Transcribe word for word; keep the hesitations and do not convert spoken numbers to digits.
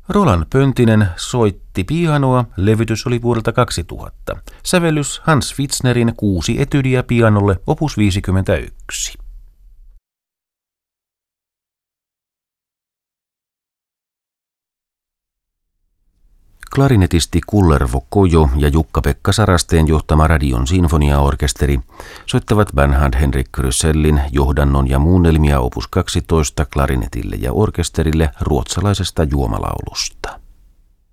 Roland Pöntinen soitti pianoa, levytys oli vuodelta kaksituhatta. Sävellys Hans Pfitznerin Kuusi etydiä pianolle, opus viisikymmentäyksi. Klarinetisti Kullervo Kojo ja Jukka-Pekka Sarasteen johtama Radion sinfoniaorkesteri soittavat Bernhard Henrik Krysellin johdannon ja muunnelmia opus kaksitoista klarinetille ja orkesterille ruotsalaisesta juomalaulusta.